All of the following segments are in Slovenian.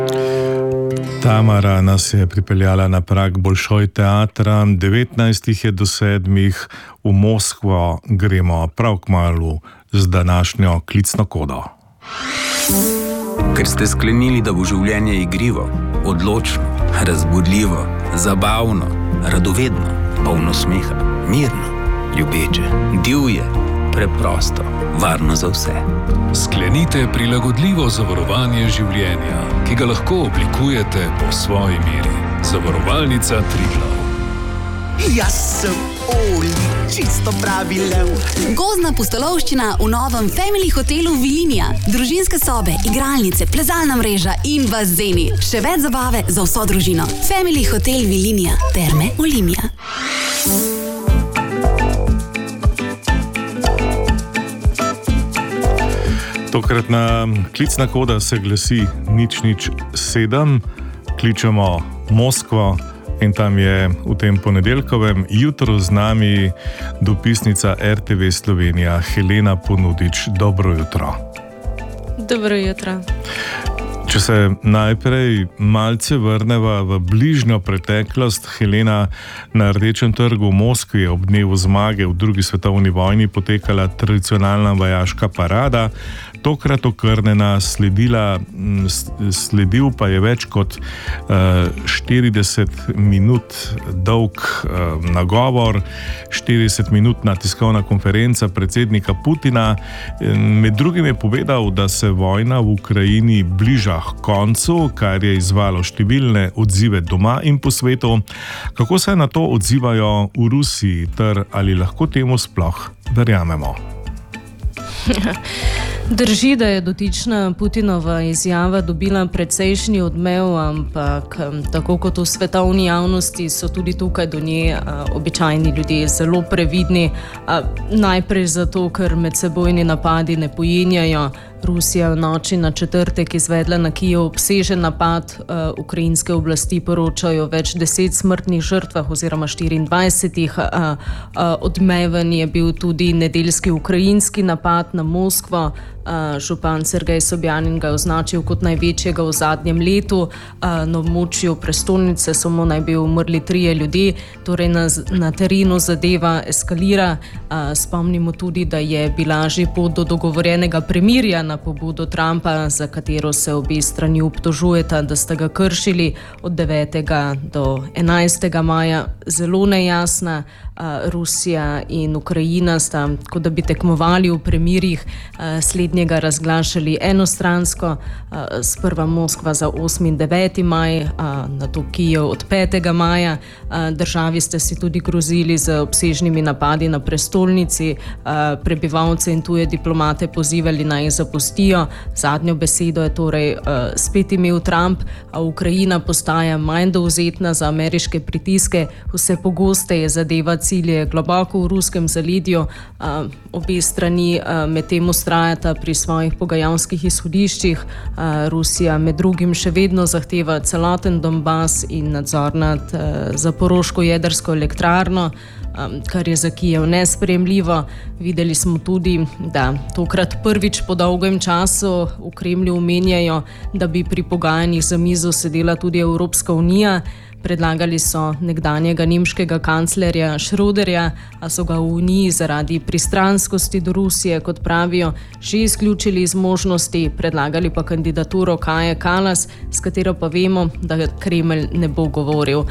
Tamara nas je pripeljala na prag Bolšoj teatra, 19 je do 7, v Moskvo gremo prav kmalu z današnjo klicno kodo. Ker ste sklenili, da bo življenje igrivo, odločno, razburljivo, zabavno, radovedno, polno smeha, mirno, ljubeče, divje, preprosto, varno za vse. Sklenite prilagodljivo zavarovanje življenja, ki ga lahko oblikujete po svoji meri. Zavarovalnica Triglav. Jaz sem Oli, čisto pravi lev. Gozdna pustolovščina v novem Family hotelu Vilinija. Družinske sobe, igralnice, plezalna mreža in bazeni. Še več zabave za vso družino. Family hotel Vilinija. Terme Olimia. Tokratna klicna koda se glasi 007. Kličemo Moskvo. In tam je v tem ponedeljkovem jutru z nami dopisnica RTV Slovenija Helena Ponudič. Dobro jutro. Dobro jutro. Če se najprej malce vrneva v bližnjo preteklost, Helena, na Rdečem trgu v Moskvi ob dnevu zmage v drugi svetovni vojni potekala tradicionalna vojaška parada. Tokrat okrnjena, sledil pa je več kot 40 minut dolg nagovor, 40-minutna tiskovna konferenca predsednika Putina. Med drugim je povedal, da se vojna v Ukrajini bliža k koncu, kar je izzvalo številne odzive doma in po svetu. Kako se na to odzivajo v Rusiji, ter ali lahko temu sploh verjamemo? Drži, da je dotična Putinova izjava dobila precejšnji odmev, ampak tako kot v svetovni javnosti so tudi tukaj do nje običajni ljudje zelo previdni. Najprej zato, ker medsebojni napadi ne pojenjajo. Rusija v noči na četrtek izvedla na Kijev obsežen napad. Ukrajinske oblasti poročajo več 10 smrtnih žrtvah oziroma 24. Odmeven je bil tudi nedeljski ukrajinski napad na Moskvo. Župan Sergej Sobjanin ga je označil kot največjega v zadnjem letu. Na območju prestolnice samo naj bi umrli 3 ljudje, torej na terenu zadeva eskalira. Spomnimo tudi, da je bila že pot do dogovorjenega premirja na pobudo Trumpa, za katero se obe strani obtožujeta, da sta ga kršili od 9. do 11. maja. Zelo nejasna. Rusija in Ukrajina sta, kot da bi tekmovali v premirjih, slednjega razglašali enostransko, sprva Moskva za 8. in 9. maj, nato Kijev od 5. maja. Državi ste si tudi grozili z obsežnimi napadi na prestolnici, prebivalce in tuje diplomate pozivali naj jih zapustijo. Zadnjo besedo je torej spet imel Trump, a Ukrajina postaja manj dovzetna za ameriške pritiske, vse pogosteje zadeva cilje globoko v ruskem zaledju. Obe strani medtem vztrajata pri svojih pogajalskih izhodiščih. Rusija med drugim še vedno zahteva celoten Donbas in nadzor nad Zaporoško jedrsko elektrarno, kar je za Kijev nesprejemljivo. Videli smo tudi, da tokrat prvič po dolgem času v Kremlju omenjajo, da bi pri pogajanjih za mizo sedela tudi Evropska unija. Predlagali so nekdanjega nemškega kanclerja Schröderja, a so ga v Uniji zaradi pristranskosti do Rusije, kot pravijo, že izključili iz možnosti, predlagali pa kandidaturo Kaje Kallas, s katero pa vemo, da Kremelj ne bo govoril.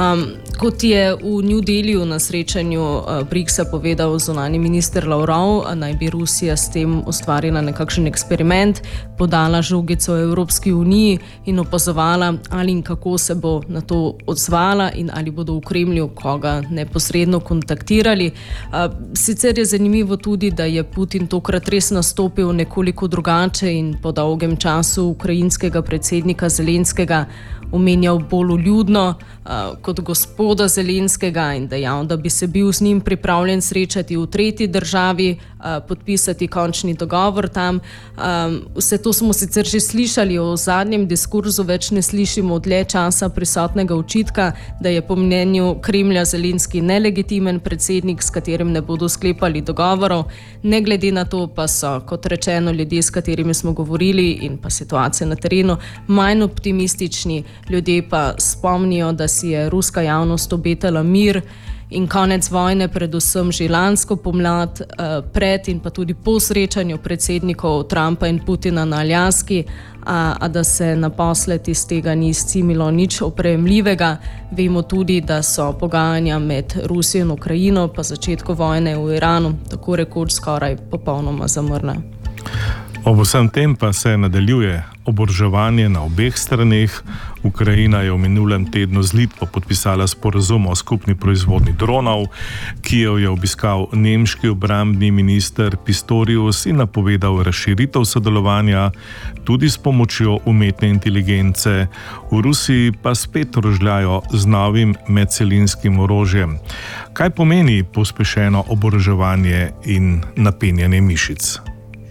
Kot je v New Delhiju na srečanju BRICS-a povedal zunanji minister Lavrov, naj bi Rusija s tem ustvarila nekakšen eksperiment, podala žogico Evropski uniji in opazovala, ali in kako se bo na to odzvala in ali bodo v Kremlju koga neposredno kontaktirali. Sicer je zanimivo tudi, da je Putin tokrat res nastopil nekoliko drugače in po dolgem času ukrajinskega predsednika Zelenskega omenjal bolj vljudno kot gospoda Zelenskega in dejal, da bi se bil z njim pripravljen srečati v tretji državi, podpisati končni dogovor tam. Vse to smo sicer že slišali, o zadnjem diskurzu več ne slišimo dlje časa prisotnega očitka, da je po mnenju Kremlja Zelenski nelegitimen predsednik, s katerim ne bodo sklepali dogovorov. Ne glede na to pa so, kot rečeno, ljudje, s katerimi smo govorili in pa situacija na terenu, manj optimistični. Ljudje pa spomnijo, da si je ruska javnost obetala mir in konec vojne, predvsem že lansko pomlad, pred in pa tudi po srečanju predsednikov Trumpa in Putina na Aljaski, a da se naposled iz tega ni izcimilo nič oprejemljivega. Vemo tudi, da so pogajanja med Rusijo in Ukrajino pa začetku vojne v Iranu tako rekoč skoraj popolnoma zamrla. Ob vsem tem pa se nadaljuje oboroževanje na obeh straneh. Ukrajina je v minulem tednu z Litvo podpisala sporazum o skupni proizvodnji dronov, Kijev je obiskal nemški obrambni minister Pistorius in napovedal razširitev sodelovanja tudi s pomočjo umetne inteligence. V Rusiji pa spet rožljajo z novim medcelinskim orožjem. Kaj pomeni pospešeno oboroževanje in napenjanje mišic?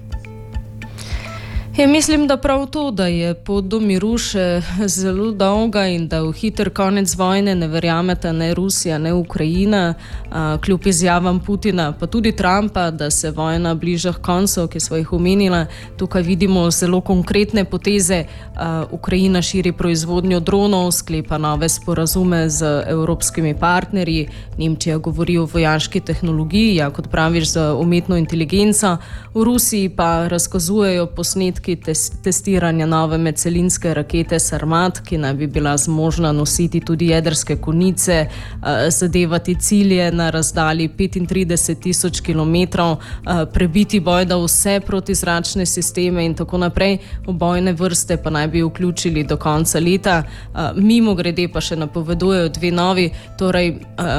Mislim, da prav to, da je pot do miru še zelo dolga in da v hiter konec vojne ne verjameta ne Rusija, ne Ukrajina, kljub izjavam Putina, pa tudi Trumpa, da se vojna bliža k koncu, ki smo jih omenila. Tukaj vidimo zelo konkretne poteze. Ukrajina širi proizvodnjo dronov, sklepa nove sporazume z evropskimi partnerji, Nemčija govori o vojaški tehnologiji, kot praviš, z umetno inteligenco. V Rusiji pa razkazujejo posnetki testiranja nove medcelinske rakete Sarmat, ki naj bi bila zmožna nositi tudi jedrske konice, zadevati cilje na razdalji 35.000 kilometrov, prebiti bojda vse protizračne sisteme in tako naprej. Obojne vrste pa naj bi vključili do konca leta. Mimogrede pa še napovedujejo dve novi, torej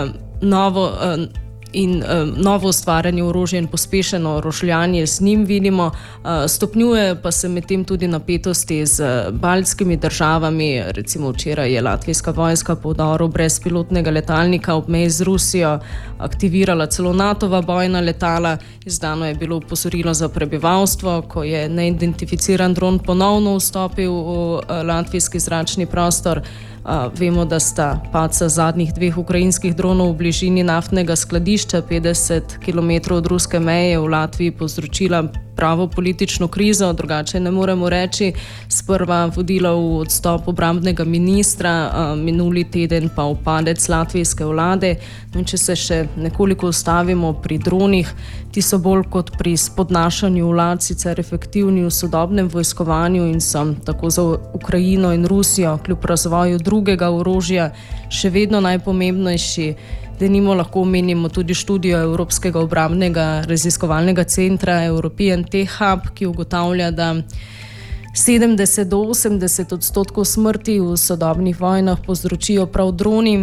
novo ustvarjanje orožja in pospešeno rožljanje z njim vidimo. Stopnjuje pa se medtem tudi napetosti z baltskimi državami. Recimo včeraj je latvijska vojska po udoru brezpilotnega letalnika ob meji z Rusijo aktivirala celo NATO-va bojna letala. Izdano je bilo opozorilo za prebivalstvo, ko je neidentificiran dron ponovno vstopil v latvijski zračni prostor. Vemo, da sta padca zadnjih dveh ukrajinskih dronov v bližini naftnega skladišča 50 km od ruske meje v Latviji povzročila pravo politično krizo, drugače ne moremo reči. Sprva vodila v odstop obrambnega ministra, minuli teden pa upadec latvijske vlade. No, če se še nekoliko ustavimo pri dronih, ti so bolj kot pri spodnašanju vlad sicer efektivni v sodobnem vojskovanju in so tako za Ukrajino in Rusijo kljub razvoju drugega orožja še vedno najpomembnejši. Denimo lahko omenimo tudi študijo Evropskega obrambnega raziskovalnega centra European Tech Hub, ki ugotavlja, da 70 do 80% smrti v sodobnih vojnah povzročijo prav droni,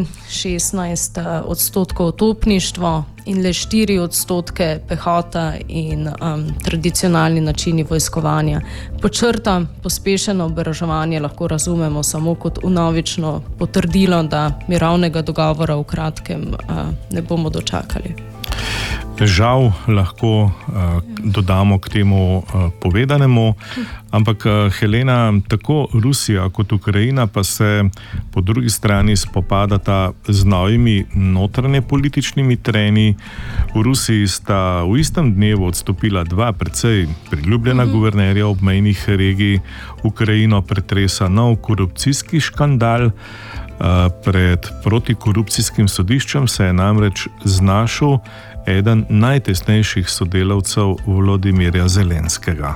16% topništvo in le 4% pehota in tradicionalni načini vojskovanja. Počrta pospešeno oboroževanje lahko razumemo samo kot vnovično potrdilo, da mirovnega dogovora v kratkem ne bomo dočakali. Žal lahko dodamo k temu povedanemu, ampak Helena, tako Rusija kot Ukrajina pa se po drugi strani spopadata z novimi notranje političnimi treni. V Rusiji sta v istem dnevu odstopila dva precej priljubljena guvernerja obmejnih regij. Ukrajino pretresa nov korupcijski škandal. Pred protikorupcijskim sodiščem se je namreč znašel eden najtesnejših sodelavcev Volodymyrja Zelenskega.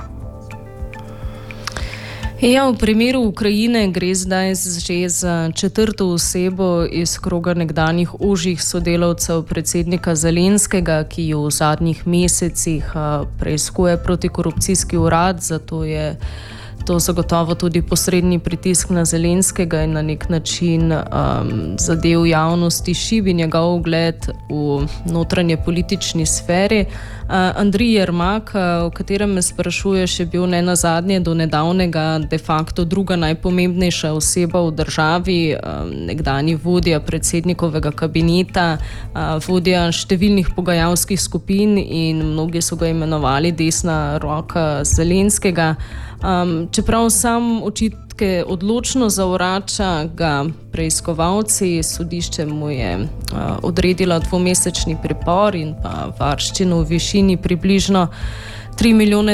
V primeru Ukrajine gre zdaj že za četrto osebo iz kroga nekdanjih ožjih sodelavcev predsednika Zelenskega, ki jo v zadnjih mesecih preiskuje protikorupcijski urad, zato je to zagotovo tudi posredni pritisk na Zelenskega in na nek način zadev javnosti šibi njegov ugled v notranje politični sferi. Andrij Jermak, o katerem me sprašuješ, je bil ne nazadnje do nedavnega de facto druga najpomembnejša oseba v državi, nekdanji vodja predsednikovega kabineta, vodja številnih pogajalskih skupin in mnogi so ga imenovali desna roka Zelenskega. Čeprav sam očitke odločno zavrača, ga preiskovalci, sodišče mu je odredila 2-mesečni pripor in pa varščino v višini približno $3 milijone.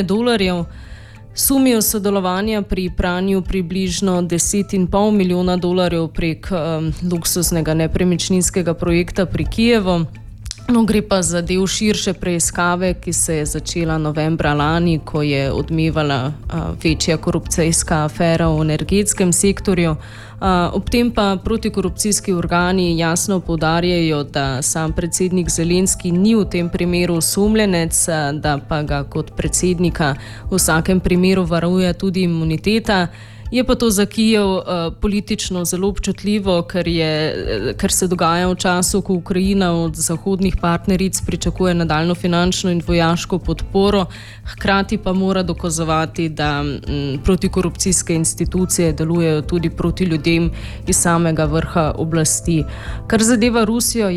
Sumijo sodelovanja pri pranju približno $10,5 milijona prek luksuznega nepremičninskega projekta pri Kijevu. No, gre pa za del širše preiskave, ki se je začela novembra lani, ko je odmevala večja korupcijska afera v energetskem sektorju. Ob tem pa protikorupcijski organi jasno poudarjajo, da sam predsednik Zelenski ni v tem primeru osumljenec, da pa ga kot predsednika v vsakem primeru varuje tudi imuniteta. Je pa to za Kijev politično zelo občutljivo, ker se dogaja v času, ko Ukrajina od zahodnih partneric pričakuje nadaljno finančno in vojaško podporo, hkrati pa mora dokazovati, da protikorupcijske institucije delujejo tudi proti ljudem iz samega vrha oblasti. Kar zadeva Rusijo,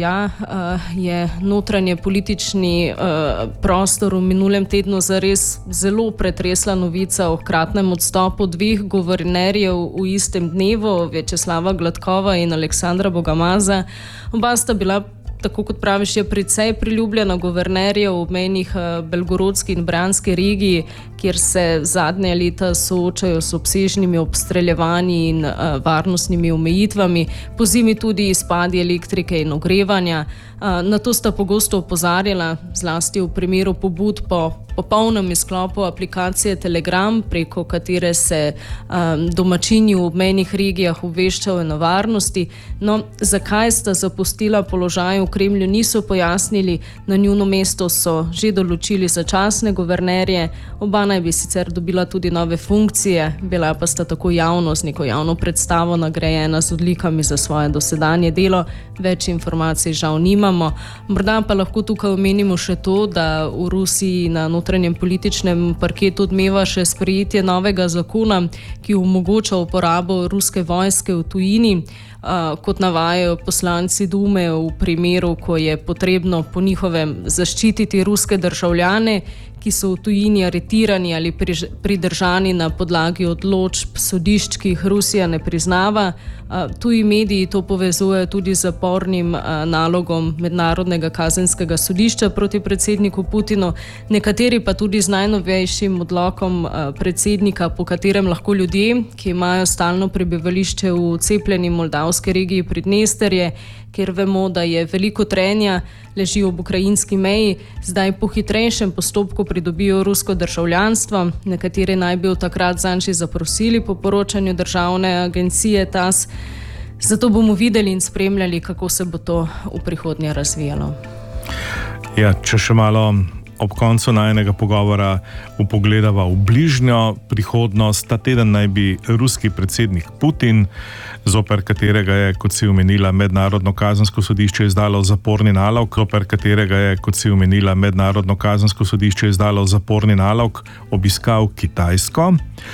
je notranje politični prostor v minulem tednu zares zelo pretresla novica o hkratnem odstopu 2 guvernerjev v istem dnevu, Vjačeslava Gladkova in Aleksandra Bogamaza. Oba sta bila, tako kot praviš, je precej priljubljena guvernerja v obmejnih belgorodski in brjanski regiji, kjer se zadnje leta soočajo s obsežnimi obstreljevanji in varnostnimi omejitvami, pozimi tudi izpadi elektrike in ogrevanja. Na to sta pogosto opozarjala, zlasti v primeru pobud po popolnem izklopu aplikacije Telegram, preko katere se domačini v obmejnih regijah obveščajo o nevarnosti. No, zakaj sta zapustila položaj v Kremlju, niso pojasnili. Na njuno mesto so že določili začasne guvernerje. Oba naj bi sicer dobila tudi nove funkcije, bila pa sta tako javno z neko javno predstavo nagrajena z odlikami za svoje dosedanje delo. Več informacij žal nimamo. Morda pa lahko tukaj omenimo še to, da v Rusiji na notranjem političnem parketu odmeva še sprejetje novega zakona, ki omogoča uporabo ruske vojske v tujini. Kot navajajo poslanci Dume, v primeru, ko je potrebno po njihovem zaščititi ruske državljane, ki so v tujini aretirani ali pridržani na podlagi odločb sodišč, ki jih Rusija ne priznava. Tuji mediji to povezujejo tudi z zapornim nalogom Mednarodnega kazenskega sodišča proti predsedniku Putinu, nekateri pa tudi z najnovejšim odlokom predsednika, po katerem lahko ljudje, ki imajo stalno prebivališče v cepljeni moldavski regiji Pridnesterje, kjer vemo, da je veliko trenja, leži ob ukrajinski meji, zdaj po hitrejšem postopku pridobijo rusko državljanstvo. Nekateri naj bi od takrat zanj že zaprosili po poročanju državne agencije TASS. Zato bomo videli in spremljali, kako se bo to v prihodnje razvijalo. Ja, če še malo ob koncu najnega pogovora upogledava v bližnjo prihodnost. Ta teden naj bi ruski predsednik Putin, zoper katerega je, kot si omenila, Mednarodno kazensko sodišče izdalo zaporni nalog, obiskal Kitajsko.